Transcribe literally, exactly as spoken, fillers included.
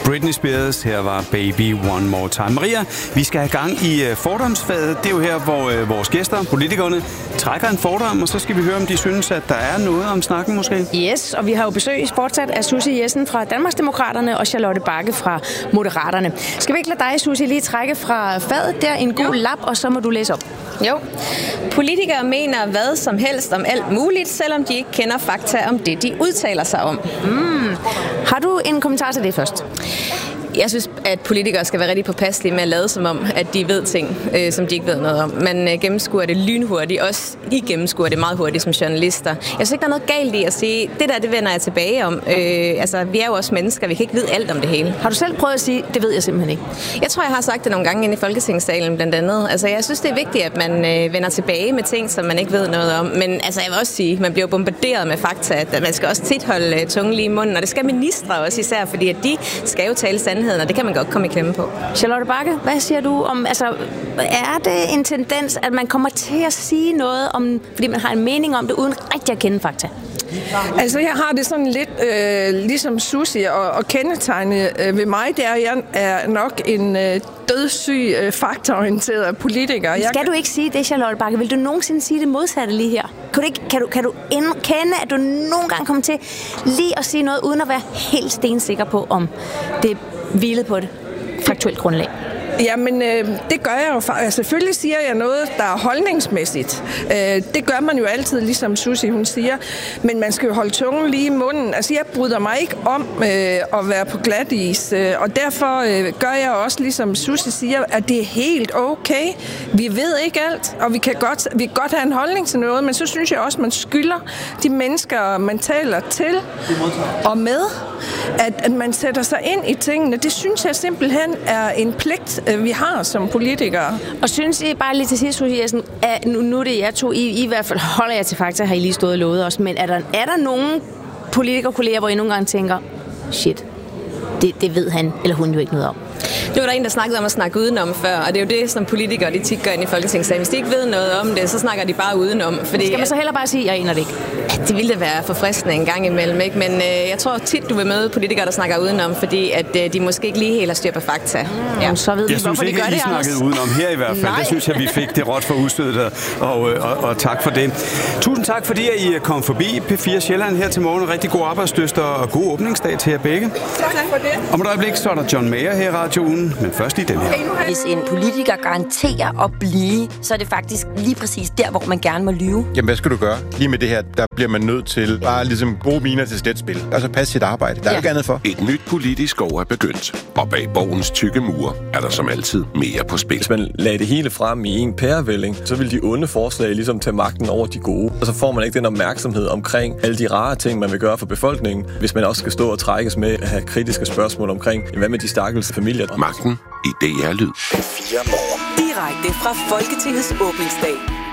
Britney Spears. Her var Baby One More Time. Maria, vi skal have gang i fordomsfaget. Det er jo her, hvor vores gæster, politikerne, trækker en fordom, og så skal vi høre, om de synes, at der er noget om snakken måske. Yes, og vi har jo besøg fortsat af Susie Jessen fra Danmarksdemokraterne og Charlotte Bagge fra Moderaterne. Skal vi ikke lade dig, Susie, lige trække fra fadet der en god jo. lap, og så må du læse op? Jo. Politikere mener hvad som helst om alt muligt, selvom de ikke kender fakta om det, de udtaler sig om. Mm. Har du en kommentar til det først? Jeg synes, at politikere skal være rigtig påpasselige med at lade som om, at de ved ting, øh, som de ikke ved noget om. Man øh, gennemskuer det lynhurtigt. Også I gennemskuer det meget hurtigt som journalister. Jeg synes ikke, der er noget galt i at sige, det der, det vender jeg tilbage om. Øh, altså, vi er jo også mennesker. Vi kan ikke vide alt om det hele. Har du selv prøvet at sige, det ved jeg simpelthen ikke? Jeg tror, jeg har sagt det nogle gange inde i Folketingssalen blandt andet. Altså, jeg synes, det er vigtigt, at man øh, vender tilbage med ting, som man ikke ved noget om. Men altså, jeg vil også sige, man bliver bombarderet med fakta. At man skal også tit holde øh, tungen lige i munden. Og det skal ministre også især, fordi at de skal jo tale sandheden, og det kan man godt komme i klemme på. Charlotte Bagge, hvad siger du om, altså, er det en tendens, at man kommer til at sige noget om, fordi man har en mening om det, uden rigtig at kende fakta? Altså, jeg har det sådan lidt øh, ligesom Susie, og, og kendetegne øh, ved mig, det er, at jeg er nok en øh, dødssyg, øh, faktaorienteret politiker. Skal jeg... du ikke sige det, Charlotte Bagge? Vil du nogensinde sige det modsatte lige her? Kan du, ikke, kan du, kan du kende, at du nogle gange kommer til lige at sige noget, uden at være helt stensikker på, om det hvilet på et faktuelt grundlag? Jamen, øh, det gør jeg jo. Altså, selvfølgelig siger jeg noget, der er holdningsmæssigt. Øh, det gør man jo altid, ligesom Susie, hun siger. Men man skal jo holde tungen lige i munden. Altså, jeg bryder mig ikke om øh, at være på glatis. Øh, og derfor øh, gør jeg også, ligesom Susie siger, at det er helt okay. Vi ved ikke alt, og vi kan godt, vi kan godt have en holdning til noget, men så synes jeg også, man skylder de mennesker, man taler til og med, at, at man sætter sig ind i tingene. Det synes jeg simpelthen er en pligt, vi har som politikere. Og synes I, bare lige til sidst, Susie Jessen, at nu, nu er det jeg to, I, I, i hvert fald holder jeg til fakta, har I lige stået og lovet os, men er der, er der nogen politikerkolleger, hvor I nogle gange tænker, shit, det, det ved han eller hun jo ikke noget om? Det var der en, der snakkede om at snakke udenom før, og det er jo det, som politikere de tit gør ind i Folketingssalen. Hvis de ikke ved noget om det, så snakker de bare udenom. Fordi, skal man så heller bare sige, at jeg aner det ikke? Det ville da være forfriskende en gang imellem, ikke? Men øh, jeg tror tit, du vil møde politikere, der snakker udenom, fordi at, øh, de måske ikke lige helt har styr på fakta. Mm, ja. Så ved jeg vi, synes hvorfor ikke, de gør at I det, snakkede udenom her i hvert fald. Det synes jeg, vi fik det råt for udstødet, og, og, og, og tak for det. Tusind tak, fordi I kom forbi P fire Sjælland her til morgen. Rigtig god arbejdslyst og god åbningsdag til jer begge. Tak for det. Om et øjeblik, så er der John Mayer her i radioen, men først i den her. Hvis en politiker garanterer at blive, så er det faktisk lige præcis der, hvor man gerne må lyve. Jamen, hvad skal du gøre? Lige med det her, der bliver man nødt til bare ligesom gode miner til sletspil. Altså passe sit arbejde. Der er ja. ikke andet for. Et nyt politisk år er begyndt, og bag borgens tykke mure er der som altid mere på spil. Hvis man lagde det hele frem i en pærevælling, så vil de onde forslag ligesom tage magten over de gode. Og så får man ikke den opmærksomhed omkring alle de rare ting, man vil gøre for befolkningen, hvis man også skal stå og trækkes med at have kritiske spørgsmål omkring, hvad med de stakkels familier. Magten i D R Lyd. P fire Morgen. Direkte fra Folketingets åbningsdag.